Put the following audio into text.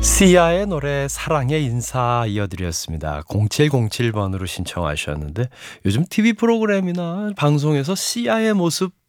시아의 노래 사랑의 인사 이어드렸습니다. 0707번으로 신청하셨는데 요즘 TV 프로그램이나 방송에서 시아의 모습